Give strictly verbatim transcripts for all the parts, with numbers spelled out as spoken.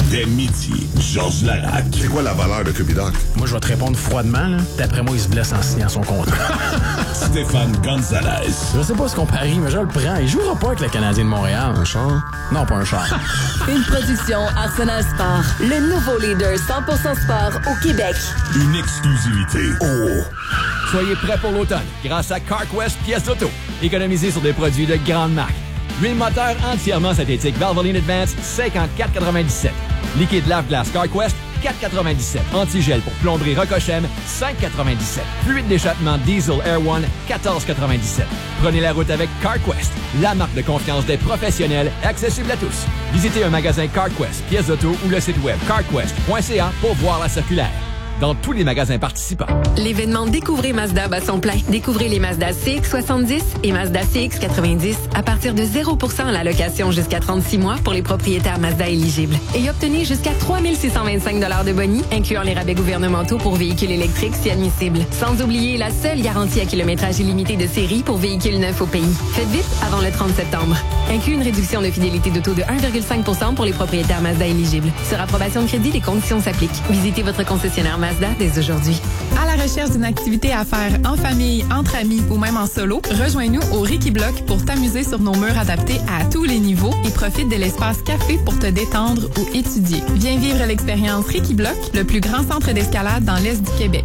Dès midi, Georges Larac. C'est quoi la valeur de Cubidoc? Moi, je vais te répondre froidement, là. D'après moi, il se blesse en signant son contrat. Stéphane Gonzalez. Je sais pas ce qu'on parie, mais je le prends. Il jouera pas avec le Canadien de Montréal. Un char? Non, pas un char. Une production Arsenal Sport. Le nouveau leader cent pour cent sport au Québec. Une exclusivité. Oh! Soyez prêts pour l'automne grâce à CarQuest Pièces d'auto. Économisez sur des produits de grande marque. Huile moteur entièrement synthétique Valvoline Advance, cinquante-quatre quatre-vingt-dix-sept. Liquide lave-glace CarQuest, quatre quatre-vingt-dix-sept. Antigel pour plomberie Rocochem, cinq quatre-vingt-dix-sept. Fluide d'échappement Diesel Air One, quatorze quatre-vingt-dix-sept. Prenez la route avec CarQuest, la marque de confiance des professionnels, accessible à tous. Visitez un magasin CarQuest, pièces d'auto ou le site web carquest point c a pour voir la circulaire. Dans tous les magasins participants. L'événement Découvrez Mazda bat son plein. Découvrez les Mazda C X soixante-dix et Mazda C X quatre-vingt-dix à partir de zéro pour cent à la location jusqu'à trente-six mois pour les propriétaires Mazda éligibles. Et obtenez jusqu'à trois mille six cent vingt-cinq dollars de boni, incluant les rabais gouvernementaux pour véhicules électriques si admissibles. Sans oublier la seule garantie à kilométrage illimité de série pour véhicules neufs au pays. Faites vite avant le trente septembre. Inclut une réduction de fidélité d'auto de un virgule cinq pour cent pour les propriétaires Mazda éligibles. Sur approbation de crédit, les conditions s'appliquent. Visitez votre concessionnaire Mazda dès aujourd'hui. À la recherche d'une activité à faire en famille, entre amis ou même en solo, rejoins-nous au Ricky Block pour t'amuser sur nos murs adaptés à tous les niveaux et profite de l'espace café pour te détendre ou étudier. Viens vivre l'expérience Ricky Block, le plus grand centre d'escalade dans l'Est du Québec.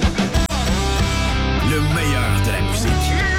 Le meilleur de la musique.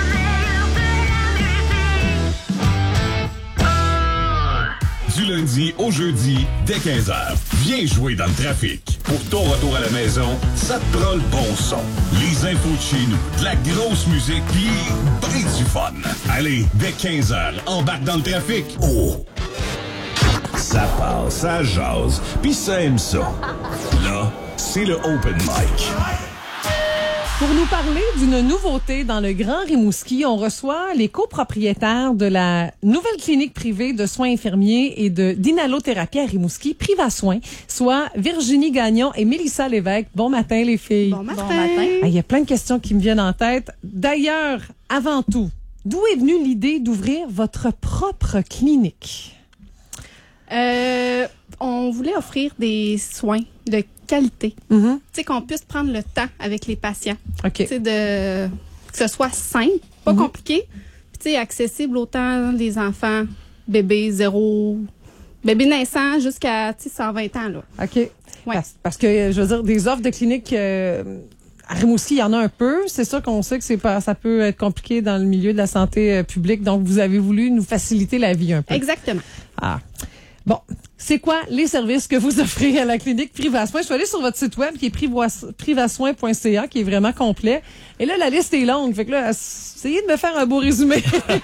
Du lundi au jeudi, dès quinze heures. Viens jouer dans le trafic. Pour ton retour à la maison, ça te prend le bon son. Les infos de chez nous, de la grosse musique, pis ben du fun. Allez, dès quinze heures, embarque dans le trafic. Oh! Ça passe, ça jase, pis ça aime ça. Là, c'est le open mic. Pour nous parler d'une nouveauté dans le Grand Rimouski, on reçoit les copropriétaires de la nouvelle clinique privée de soins infirmiers et de d'inhalothérapie à Rimouski, Privasoins, soit Virginie Gagnon et Mélissa Lévesque. Bon matin, les filles. Bon matin. Bon matin. Il y a plein de questions qui me viennent en tête. D'ailleurs, avant tout, d'où est venue l'idée d'ouvrir votre propre clinique? Euh, on voulait offrir des soins de qualité. Mm-hmm. Tu sais, qu'on puisse prendre le temps avec les patients. OK. Tu sais, de, que ce soit simple, pas Mm-hmm. compliqué, puis tu sais, accessible autant des enfants, bébés, zéro, bébés naissants jusqu'à, tu sais, cent vingt ans, là. OK. Ouais. Parce, parce que, je veux dire, des offres de clinique euh, à Rimouski, il y en a un peu. C'est sûr qu'on sait que c'est pas, ça peut être compliqué dans le milieu de la santé euh, publique. Donc, vous avez voulu nous faciliter la vie un peu. Exactement. Ah. Bon, c'est quoi les services que vous offrez à la clinique Privasoins? Je suis allée sur votre site web qui est privasoins point c a, qui est vraiment complet. Et là, la liste est longue. Fait que là, essayez de me faire un beau résumé.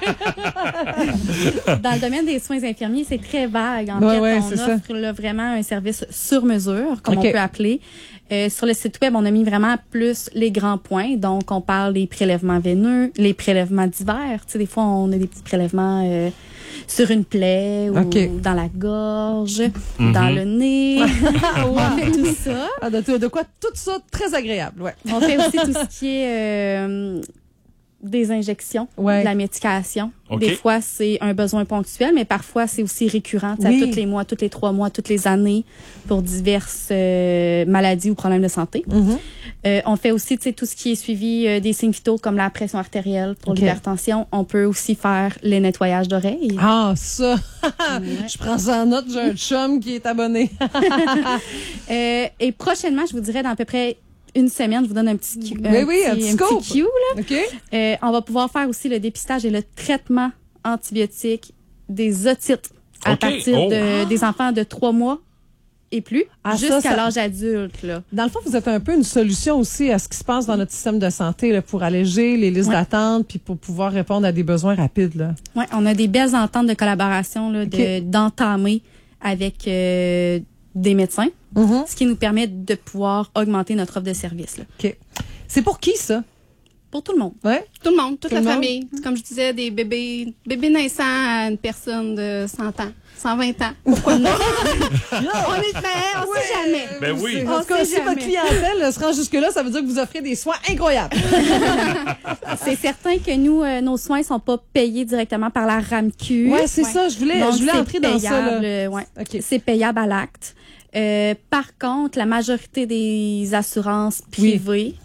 Dans le domaine des soins infirmiers, c'est très vague. En ouais, fait, ouais, on offre là, vraiment un service sur mesure, comme okay. on peut appeler. Euh, sur le site web, on a mis vraiment plus les grands points. Donc, on parle des prélèvements veineux, les prélèvements divers. Tu sais, des fois, on a des petits prélèvements euh, sur une plaie ou okay. dans la gorge, mm-hmm. dans le nez. On fait tout ça. Ah, de, de quoi? Tout ça, très agréable, ouais. On fait aussi tout ce qui est euh, des injections, ouais. de la médication. Okay. Des fois, c'est un besoin ponctuel, mais parfois, c'est aussi récurrent. Oui. À tous les mois, tous les trois mois, toutes les années pour diverses euh, maladies ou problèmes de santé. Mm-hmm. Euh, on fait aussi tout ce qui est suivi euh, des signes vitaux comme la pression artérielle pour okay. l'hypertension. On peut aussi faire les nettoyages d'oreilles. Ah, ça! Ouais. Je prends ça en note. J'ai un chum qui est abonné. euh, et prochainement, je vous dirais dans à peu près une semaine, je vous donne un petit Q, oui, un oui, petit, un petit un scoop. petit Q, là. OK. Euh, on va pouvoir faire aussi le dépistage et le traitement antibiotique des otites à OK. partir Oh. de, Ah. des enfants de trois mois et plus Ah, ça, jusqu'à ça- l'âge adulte, là. Dans le fond, vous êtes un peu une solution aussi à ce qui se passe dans notre système de santé là, pour alléger les listes Ouais. d'attente puis pour pouvoir répondre à des besoins rapides. Là. Ouais, on a des belles ententes de collaboration, là, de, OK. d'entamer avec euh, des médecins, Mm-hmm. ce qui nous permet de pouvoir augmenter notre offre de services, là. OK. C'est pour qui, ça? Pour tout le monde. Ouais. Tout le monde, toute Tout la le monde. famille. Comme je disais, des bébés, bébés naissants à une personne de cent ans. cent vingt ans. Pourquoi pas? on est prêts, on Ouais. sait jamais. Ben oui. En tout cas, sait si votre jamais. clientèle se rend jusque-là, ça veut dire que vous offrez des soins incroyables. C'est certain que nous, euh, nos soins sont pas payés directement par la RAMQ. Ouais, c'est Ouais. ça. Je voulais, Donc, je voulais c'est entrer dans ça. payable, Là. euh, ouais. OK. C'est payable à l'acte. Euh, par contre, la majorité des assurances privées,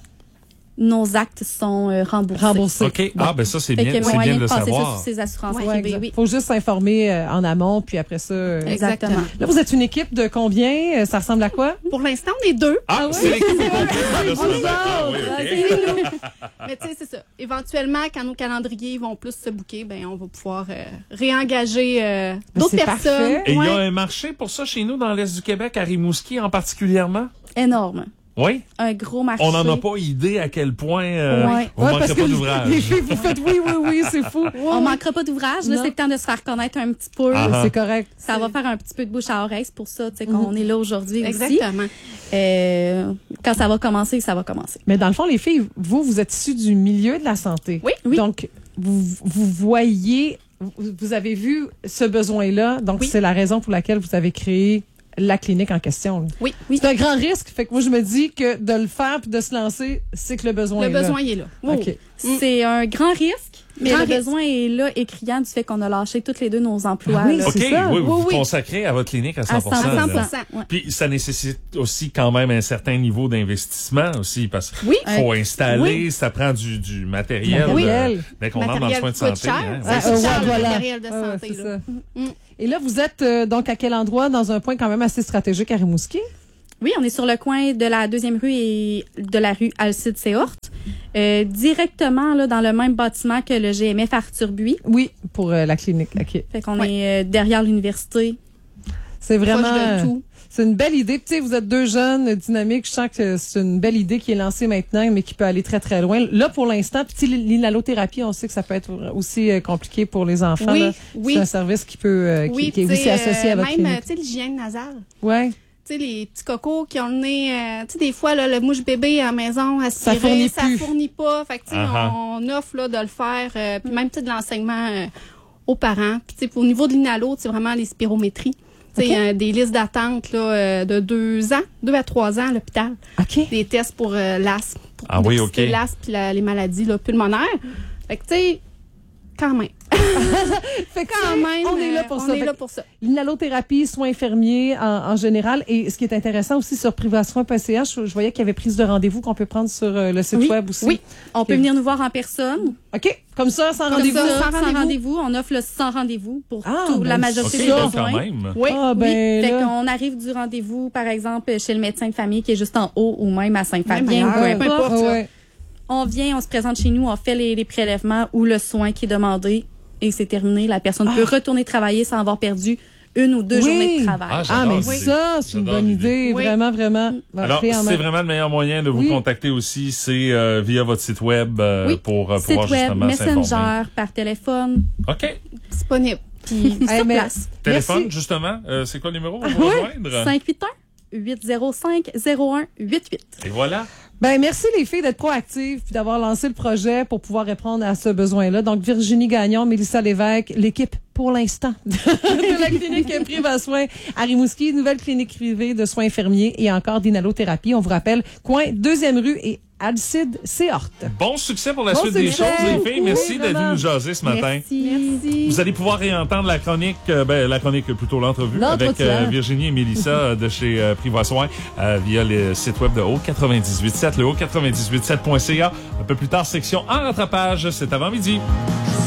nos actes sont euh, remboursés. Remboursé. OK. Ah, ben ça, c'est Fait bien, qu'il y a c'est moyen bien de de le passer ça savoir. sur ces assurances Ouais, privées, exact. oui. Faut juste s'informer euh, en amont, puis après ça. euh, Exactement. Là, vous êtes une équipe de combien? Euh, Ça ressemble à quoi? Pour l'instant, on est deux. Ah, c'est l'équipe au complet qui va se On est mettre. Ah, oui, deux. OK. C'est nous. Mais tu sais, c'est ça. Éventuellement, quand nos calendriers vont plus se booker, ben on va pouvoir euh, réengager euh, Ben, d'autres c'est personnes. parfait. Et il y a Ouais. un marché pour ça chez nous, dans l'Est du Québec, à Rimouski en particulièrement? Énorme. Oui? Un gros marché. On n'en a pas idée à quel point euh, Ouais. vous Ouais, manquerez parce pas que d'ouvrage. les filles, vous faites oui, oui, oui, c'est fou. On manquera pas d'ouvrage. Là, Non. c'est le temps de se faire connaître un petit peu. Ah, ah. C'est correct. Ça va faire un petit peu de bouche à oreille. C'est pour ça, tu sais, qu'on est là aujourd'hui aussi. Exactement. Euh, quand ça va commencer, ça va commencer. Mais dans le fond, les filles, vous, vous êtes issues du milieu de la santé. Oui, oui. Donc, vous, vous voyez, vous, vous avez vu ce besoin-là. Donc, Oui. c'est la raison pour laquelle vous avez créé la clinique en question. là. Oui, oui. C'est un grand risque. Fait que moi, je me dis que de le faire puis de se lancer, c'est que le besoin Le est là. besoin, il est là. Oh. OK. C'est un grand risque, mais Grand le risque. besoin est là et criant du fait qu'on a lâché toutes les deux nos emplois. Ah oui, là. OK, c'est ça. oui, vous Oui, vous oui. consacrez à votre clinique à cent À pour cent. cent là. pour cent. Ouais. Puis ça nécessite aussi quand même un certain niveau d'investissement aussi, parce qu'il Oui. faut installer, oui. ça prend du, du matériel. Matériel. euh, dès qu'on entre dans le Matériel soin de qui coûte santé. cher. hein. Ça Ah, coûte euh, cher, ouais, le voilà. matériel de Ah, ouais, santé. c'est là. ça. Mm. Et là, vous êtes euh, donc à quel endroit? Dans un point quand même assez stratégique à Rimouski? Oui, on est sur le coin de la deuxième rue et de la rue Alcide-Séhorte, euh, directement là, dans le même bâtiment que le G M F Arthur Buis. Oui, pour euh, la clinique. OK. Fait qu'on Ouais. est euh, derrière l'université. C'est vraiment... Proche de tout. C'est une belle idée. Puis, tu sais, vous êtes deux jeunes dynamiques. Je sens que c'est une belle idée qui est lancée maintenant, mais qui peut aller très, très loin. Là, pour l'instant, puis tu sais, l'inhalothérapie, on sait que ça peut être aussi euh, compliqué pour les enfants. Oui, là. oui. C'est un service qui peut, euh, qui, Oui, qui est tu aussi sais, associé à euh, votre même, clinique. tu sais, l'hygiène nasale. Ouais. Tu sais, les petits cocos qui ont le nez, euh, tu sais, des fois, là, le mouche bébé à la maison, aspiré, Ça fournit ça plus. fournit pas. Fait que, tu sais, Uh-huh. on offre, là, de le faire, euh, puis même, tu sais, de l'enseignement euh, aux parents. Puis, tu sais, au niveau de l'inhalo, c'est vraiment les spirométries. Tu sais, OK. euh, des listes d'attente, là, euh, de deux ans, deux à trois ans à l'hôpital. OK. Des tests pour euh, l'asthme, pour Ah oui, dépister OK. l'asthme puis la- les maladies, là, pulmonaires. Fait que, tu sais, quand même. Fait que, Quand tu sais, même. on est là euh, pour on ça. est Fait là que pour ça. L'inhalothérapie, soins infirmiers en, en général. Et ce qui est intéressant aussi sur privasoin point c h, je, je voyais qu'il y avait prise de rendez-vous qu'on peut prendre sur euh, le site Oui. web aussi. Oui, on peut Ok. venir nous voir en personne. OK. Comme ça, sans Comme rendez-vous. ça, sans sans rendez-vous. rendez-vous. On offre le sans rendez-vous pour Ah, tout, ben, la majorité OK, des donc besoins. quand même. Oui. Ah, ben, oui, fait là. qu'on arrive du rendez-vous, par exemple, chez le médecin de famille qui est juste en haut ou même à Saint-Fabien, Même peu ailleurs, peu importe. importe. Ah, ouais. On vient, on se présente chez nous, on fait les, les prélèvements ou le soin qui est demandé et c'est terminé. La personne peut retourner travailler sans avoir perdu une ou deux Oui. journées de travail. Ah, Ah, J'adore mais l'idée. ça, c'est une J'adore bonne l'idée. idée. Oui. Vraiment, vraiment. Va Alors, pris en main. c'est vraiment le meilleur moyen de vous Oui. contacter aussi, c'est euh, via votre site web euh, Oui. pour euh, Site pouvoir web, justement s'informer. Messenger, par téléphone, OK. Disponible. puis Eh, sur mais- place. Téléphone, Merci. justement, euh, c'est quoi le numéro pour vous rejoindre? cinq huit un, huit zéro cinq, zéro un huit huit. Et voilà. Ben, merci les filles d'être proactives puis d'avoir lancé le projet pour pouvoir répondre à ce besoin-là. Donc, Virginie Gagnon, Mélissa Lévesque, l'équipe pour l'instant de la clinique Privasoin à Rimouski, nouvelle clinique privée de soins infirmiers et encore d'inhalothérapie. On vous rappelle, coin deuxième rue et Alcide-Séhorte. Bon succès pour la Bon suite des succès. choses, les filles. Merci Oui, d'être vraiment. venus nous jaser ce matin. Merci. Merci. Vous allez pouvoir réentendre la chronique, euh, ben, la chronique plutôt l'entrevue avec L'entretien. euh, Virginie et Mélissa euh, de chez euh, Privasoin euh, via le site web de Haut quatre-vingt-dix-huit sept, le haut quatre-vingt-dix-huit sept point c a. Un peu plus tard, section en rattrapage, c'est avant midi.